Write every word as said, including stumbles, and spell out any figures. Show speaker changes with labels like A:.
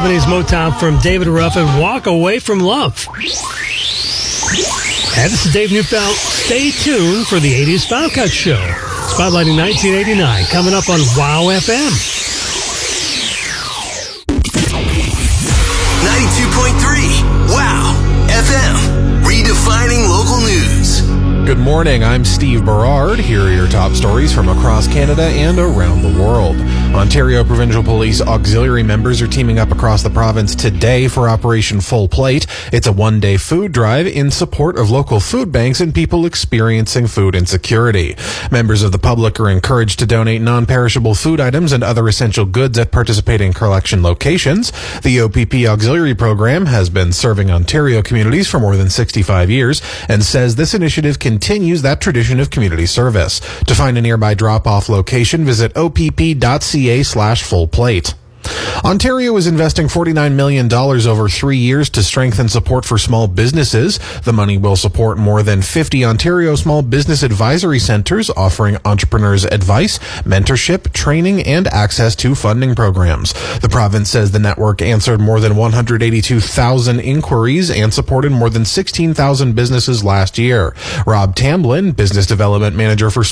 A: seventies Motown from David Ruffin, Walk Away from Love. And this is Dave Neufeld. Stay tuned for the eighties Final Cut Show. Spotlighting nineteen eighty-nine, coming up on WOW F M.
B: ninety-two point three, WOW F M. Redefining local news.
C: Good morning, I'm Steve Berard. Here are your top stories from across Canada and around the world. Ontario Provincial Police auxiliary members are teaming up across the province today for Operation Full Plate. It's a one-day food drive in support of local food banks and people experiencing food insecurity. Members of the public are encouraged to donate non-perishable food items and other essential goods at participating collection locations. The O P P auxiliary program has been serving Ontario communities for more than sixty-five years and says this initiative continues that tradition of community service. To find a nearby drop-off location, visit opp.ca slash full plate. Ontario is investing forty-nine million dollars over three years to strengthen support for small businesses. The money will support more than fifty Ontario small business advisory centers offering entrepreneurs advice, mentorship, training, and access to funding programs. The province says the network answered more than one hundred eighty-two thousand inquiries and supported more than sixteen thousand businesses last year. Rob Tamblin, Business Development Manager for